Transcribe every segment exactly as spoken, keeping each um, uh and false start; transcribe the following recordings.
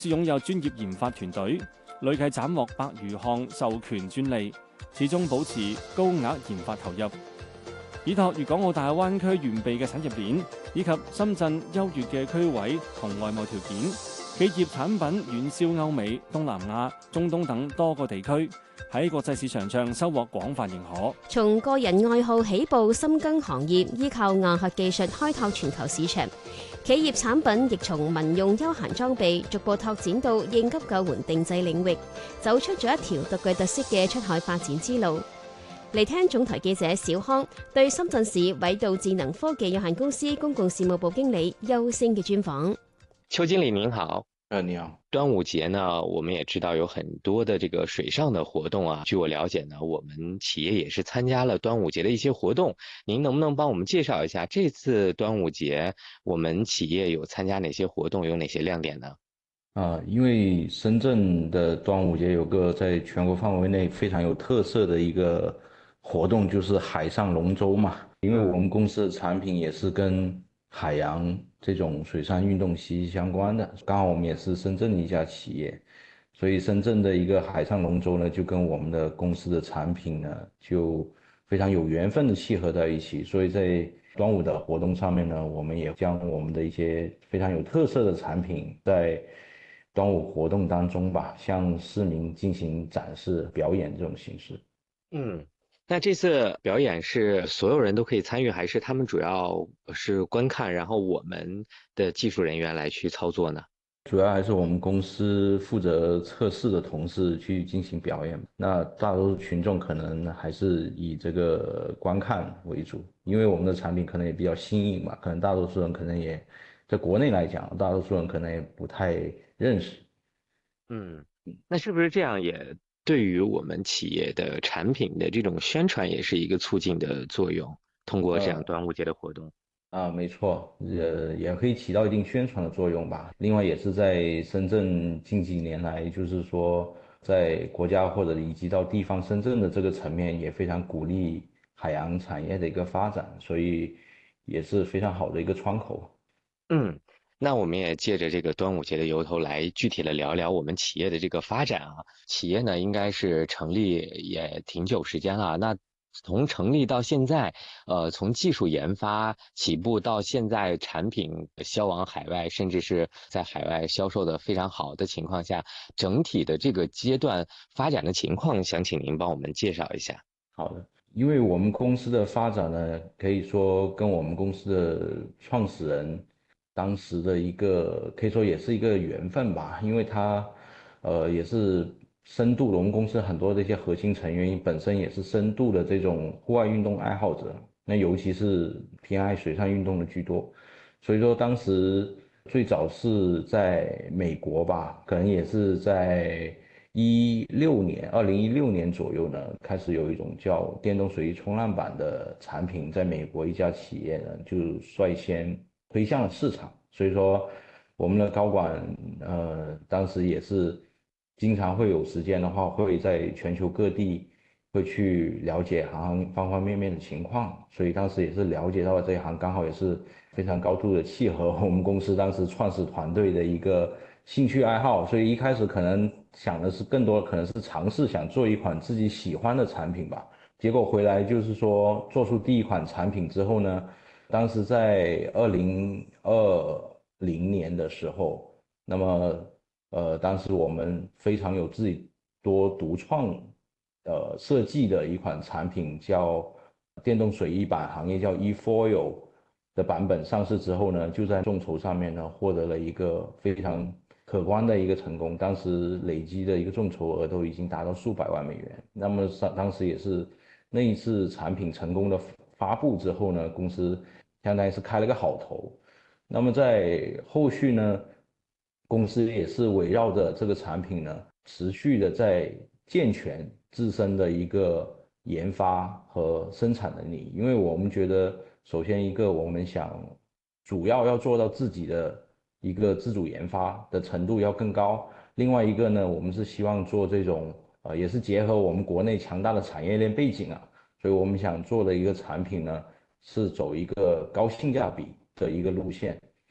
擁有專業研發團隊，累計斬獲百餘項授權專利，始終保持高額研發投入。依託粵港澳大灣區完備嘅產業鏈，以及深圳優越嘅區位同外貿條件，企業產品遠銷歐美、東南亞、中東等多個地區，喺國際市場上收穫廣泛認可。 從個人愛好起步，深耕行業，依靠硬核技術開拓全球市場。企業產品亦從民用休閒裝備逐步拓展到應急救援定製領域，走出咗一條獨具特色嘅出海發展之路。嚟聽總台記者小康對深圳市緯度智能科技有限公司公共事務部經理邱星嘅專訪。 邱經理您好。 呃，你好。 端午節呢，我們也知道有很多的這個水上的活動啊。據我了解呢，我們企業也是參加了端午節的一些活動。您能不能幫我們介紹一下這次端午節我們企業有參加哪些活動，有哪些亮點呢？ 啊、呃，因為深圳的端午節有個在全國範圍內非常有特色的一個活動，就是海上龍舟嘛。因為我們公司的產品也是跟海洋這種水上運動息息相關的，剛好我們也是深圳的一家企業，所以深圳的一個海上龍舟呢，就跟我們的公司的產品呢，就非常有緣分的契合在一起。所以在端午的活動上面呢，我們也將我們的一些非常有特色的產品在端午活動當中吧，向市民進行展示表演這種形式。 嗯。那這次表演是所有人都可以參與，還是他們主要是觀看，然後我們的技術人員來去操作呢？ 主要還是我們公司負責測試的同事去進行表演。那大多數群眾可能還是以這個觀看為主，因為我們的產品可能也比較新穎嘛，可能大多數人可能也在國內來講，大多數人可能也不太認識。 嗯，那是不是這樣也對於我們企業的產品的這種宣傳也是一個促進的作用，通過這樣端午節的活動？ 啊，沒錯，呃，也可以起到一定宣傳的作用吧。另外，也是在深圳近幾年來，就是說在國家或者以及到地方深圳的這個層面，也非常鼓勵海洋產業的一個發展，所以也是非常好的一個窗口。 嗯。那我們也借着這個端午節的由頭來具體的聊聊我們企業的這個發展啊。企業呢應該是成立也挺久時間了，那從成立到現在，呃，從技術研發起步到現在產品銷往海外，甚至是在海外銷售的非常好的情況下，整體的這個階段發展的情況，想請您幫我們介紹一下。 好的，因為我們公司的發展呢，可以說跟我們公司的創始人當時的一個可以說也是一個緣分吧，因為他，呃，也是深度的，我們公司很多的一些核心成員本身也是深度的這種戶外運動愛好者，那尤其是偏愛水上運動的居多，所以說當時最早是在美國吧，可能也是在一六年，二零一六年左右呢，開始有一種叫電動水翼衝浪板的產品，在美國一家企業呢就率先推向了市場，所以說我們的高管呃當時也是經常會有時間的話，會在全球各地會去了解行方方面面的情況，所以當時也是了解到了這一行，剛好也是非常高度的契合我們公司當時創始團隊的一個興趣愛好，所以一開始可能想的是更多可能是嘗試想做一款自己喜歡的產品吧，結果回來就是說做出第一款產品之後呢，當時在二零二零年的時候，那麼呃，當時我們非常有自己多獨創呃設計的一款產品叫電動水翼板，行業叫 eFoil 的版本上市之後呢，就在眾籌上面呢獲得了一個非常可觀的一個成功，當時累積的一個眾籌額都已經達到數百萬美元。那麼當時也是那一次產品成功的發布之後呢，公司相當於是開了個好頭。那麼在後續呢，公司也是圍繞着這個產品呢，持續的在健全自身的一個研發和生產能力。因為我們覺得，首先一個我們想主要要做到自己的一個自主研發的程度要更高。另外一個呢，我們是希望做這種呃，也是結合我們國內強大的產業鏈背景啊，所以我們想做的一個產品呢，是走一個高性價比的一個路線。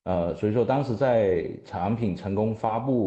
呃，所以说当时在产品成功发布